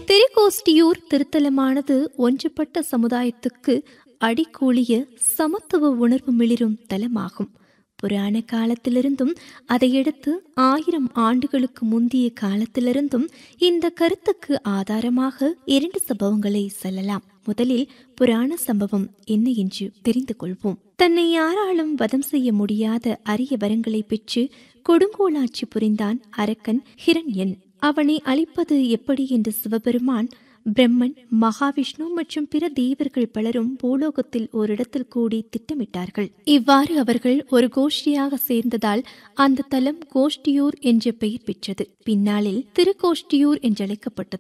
திருக்கோஷ்டியூர் திருத்தலமானது ஒன்றுபட்ட சமுதாயத்துக்கு அடிக்கூலிய சமத்துவ உணர்வு மிளிரும் தலமாகும். புராண காலத்திலிருந்தும் அதையடுத்து 1000 ஆண்டுகளுக்கு முந்தைய காலத்திலிருந்தும் இந்த கருத்துக்கு ஆதாரமாக 2 சம்பவங்களை சொல்லலாம். முதலில் புராண சம்பவம் என்ன என்று தெரிந்து கொள்வோம். தன்னை யாராலும் வதம் செய்ய முடியாத அரிய வரங்களை பெற்று கொடுங்கோலாட்சி புரிந்தான் அரக்கன் ஹிரண்யன். அவனை அழிப்பது எப்படி என்று சிவபெருமான், பிரம்மன், மகாவிஷ்ணு மற்றும் பிற தேவர்கள் பலரும் பூலோகத்தில் ஓரிடத்தில் கூடி திட்டமிட்டார்கள். இவ்வாறு அவர்கள் ஒரு கோஷ்டியாக சேர்ந்ததால் அந்த தலம் கோஷ்டியூர் என்ற பெயர் பெற்றது. பின்னாளில் திருக்கோஷ்டியூர் என்றழைக்கப்பட்டது.